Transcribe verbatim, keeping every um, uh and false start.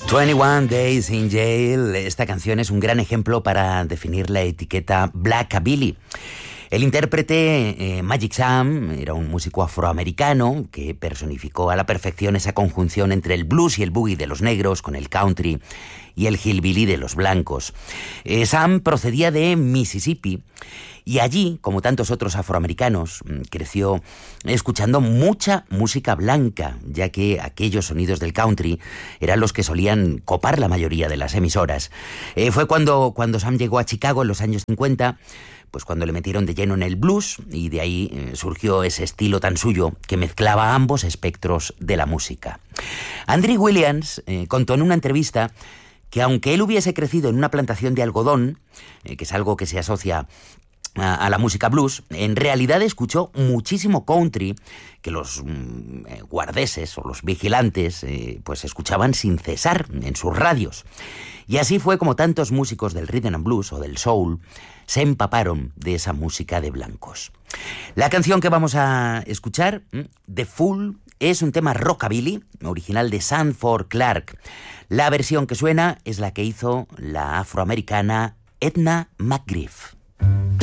veintiuno Days in Jail. Esta canción es un gran ejemplo para definir la etiqueta Blackabilly. El intérprete eh, Magic Sam era un músico afroamericano que personificó a la perfección esa conjunción entre el blues y el boogie de los negros con el country y el hillbilly de los blancos. Eh, Sam procedía de Mississippi y allí, como tantos otros afroamericanos, creció escuchando mucha música blanca, ya que aquellos sonidos del country eran los que solían copar la mayoría de las emisoras. Eh, fue cuando, cuando Sam llegó a Chicago en los años cincuenta, pues cuando le metieron de lleno en el blues, y de ahí eh, surgió ese estilo tan suyo que mezclaba ambos espectros de la música. Andrew Williams eh, contó en una entrevista que aunque él hubiese crecido en una plantación de algodón, eh, que es algo que se asocia a, a la música blues, en realidad escuchó muchísimo country que los mm, eh, guardeses o los vigilantes eh, pues escuchaban sin cesar en sus radios. Y así fue como tantos músicos del rhythm and blues o del soul se empaparon de esa música de blancos. La canción que vamos a escuchar, The Fool, es un tema rockabilly, original de Sanford Clarke. La versión que suena es la que hizo la afroamericana Edna McGriff.